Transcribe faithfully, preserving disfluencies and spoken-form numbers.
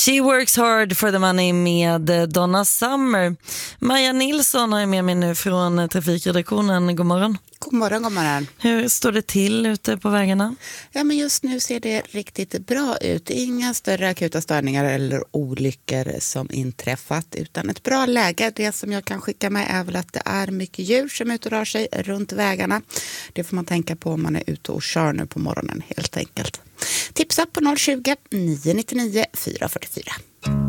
She works hard for the money med Donna Summer. Maja Nilsson är med mig nu från trafikredaktionen. God morgon. God morgon, god morgon. Hur står det till ute på vägarna? Ja, men just nu ser det riktigt bra ut. Inga större akuta störningar eller olyckor som inträffat, utan ett bra läge. Det som jag kan skicka med är väl att det är mycket djur som är ute och rör sig runt vägarna. Det får man tänka på om man är ute och kör nu på morgonen helt enkelt. Tipsa på noll tjugo, nio nio nio, fyra fyra fyra.